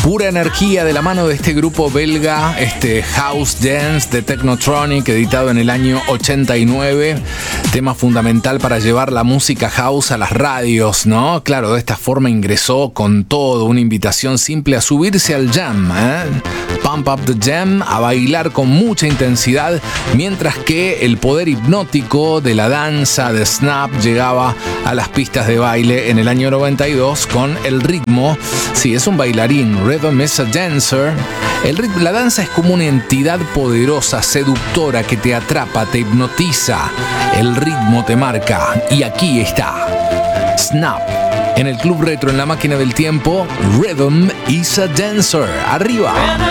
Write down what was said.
Pura energía de la mano de este grupo belga, este House Dance de Technotronic, editado en el año 89. Tema fundamental para llevar la música house a las radios, ¿no? Claro, de esta forma ingresó con todo, una invitación simple a subirse al jam, Pump up the jam, a bailar con mucha intensidad, mientras que el poder hipnótico de la danza de Snap llegaba a las pistas de baile en el año 92 con el ritmo. Sí, es un bailarín, Rhythm is a dancer. La danza es como una entidad poderosa, seductora, que te atrapa, te hipnotiza. El ritmo te marca. Y aquí está Snap en el Club Retro, en la máquina del tiempo. Rhythm is a dancer. Arriba.